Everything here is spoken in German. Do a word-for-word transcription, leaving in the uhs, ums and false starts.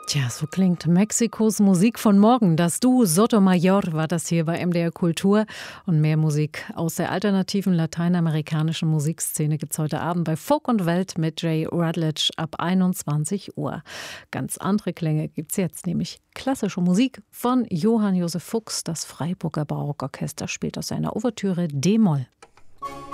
Tja, so klingt Mexikos Musik von morgen. Das Duo Sotomayor war das hier bei M D R Kultur. Und mehr Musik aus der alternativen lateinamerikanischen Musikszene gibt's heute Abend bei Folk und Welt mit Jay Rutledge ab einundzwanzig Uhr. Ganz andere Klänge gibt's jetzt, nämlich klassische Musik von Johann Josef Fuchs. Das Freiburger Barockorchester spielt aus seiner Ouvertüre D-Moll.